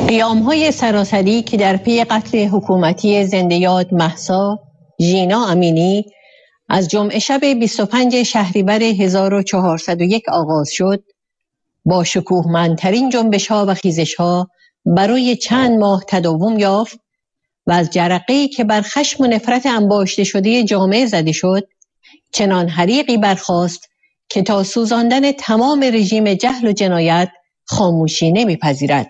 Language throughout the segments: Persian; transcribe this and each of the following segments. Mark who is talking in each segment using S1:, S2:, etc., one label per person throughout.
S1: قیام‌های سراسری که در پی قتل حکومتی زنده‌یاد مهسا ژینا امینی از جمعه شب 25 شهریور 1401 آغاز شد، با شکوهمندترین جنبش‌ها و خیزش‌ها برای چند ماه تداوم یافت و از جرقه‌ای که بر خشم و نفرت انباشته شده جامعه زده شد، چنان حریقی برخاست که تا سوزاندن تمام رژیم جهل و جنایت خاموشی نمی‌پذیرد.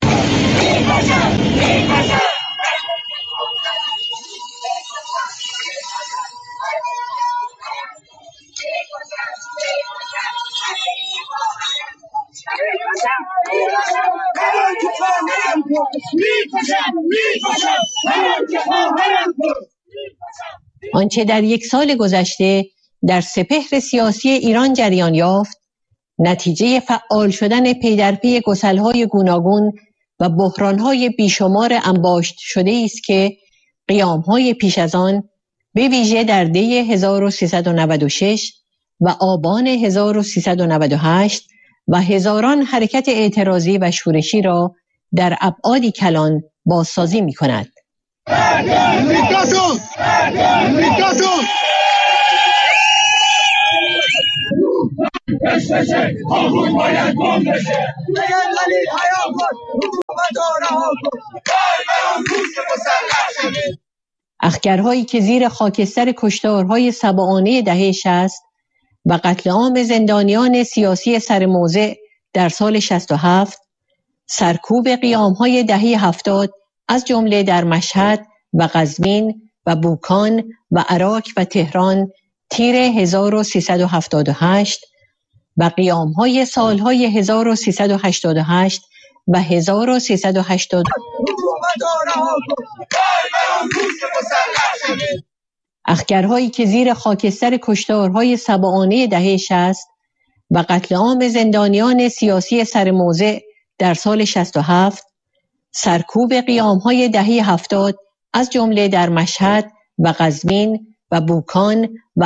S1: آنچه در یک سال گذشته در سپهر سیاسی ایران جریان یافت، نتیجه فعال شدن پی در پی گسل‌های گوناگون و بحران‌های بیشمار انباشت شده است که قیام‌های پیش از آن، به ویژه در دی 1396 و آبان 1398 و هزاران حرکت اعتراضی و شورشی را در ابعادی کلان بازسازی می‌کند. اخگرهایی که زیر خاکستر کشتارهای سبعانه دهه 60 و قتل عام زندانیان سیاسی سرموضع در سال 67، سرکوب قیام‌های دهه 70 از جمله در مشهد و قزوین و بوکان و عراق و تهران تیر 1378 و قیام‌های سالهای 1388 و 1380 اخگرهایی که زیر خاکستر کشتارهای سبعانه دهه 60 و قتل عام زندانیان سیاسی سرموضع در سال 67، سرکوب قیام‌های دهه 70 از جمله در مشهد و قزوین و بوکان و